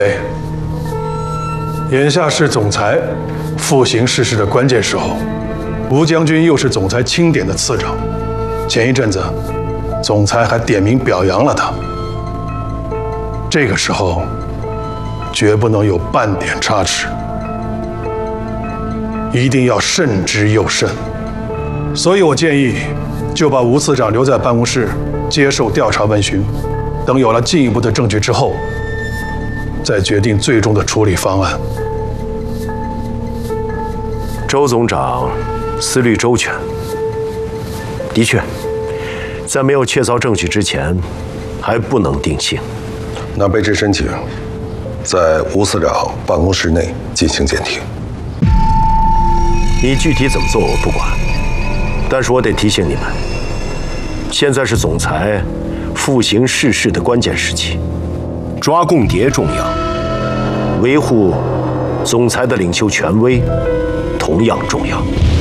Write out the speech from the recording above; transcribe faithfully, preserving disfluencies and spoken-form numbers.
眼下是总裁复行世事的关键时候，吴将军又是总裁钦点的次长，前一阵子总裁还点名表扬了他。这个时候绝不能有半点差池，一定要慎之又慎。所以我建议，就把吴次长留在办公室接受调查问询，等有了进一步的证据之后，再决定最终的处理方案。 周总长思虑周全，的确，在没有确凿证据之前，还不能定性。 那被质申请在吴次长办公室内进行监听。 你具体怎么做我不管，但是我得提醒你们，现在是总裁复行世事的关键时期，抓共谍重要，维护总裁的领袖权威同样重要。